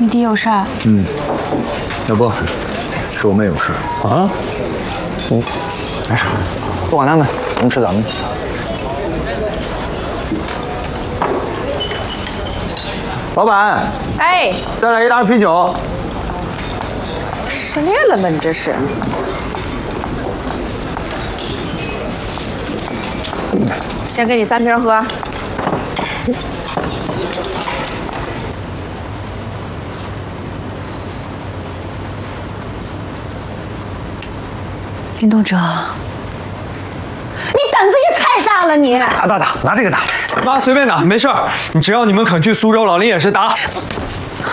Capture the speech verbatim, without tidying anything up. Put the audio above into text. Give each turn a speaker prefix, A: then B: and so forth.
A: 弟有事儿？
B: 嗯，要不是我妹有事啊？嗯，没事，不管他们，咱们吃咱们的。老板，
C: 哎，
B: 再来一大啤酒。
C: 失恋了吗？你这是？先给你三瓶喝。
D: 林东哲，你胆子也太大了你！
B: 打打打，拿这个打。
E: 妈随便打，没事儿。你只要你们肯去苏州，老林也是打。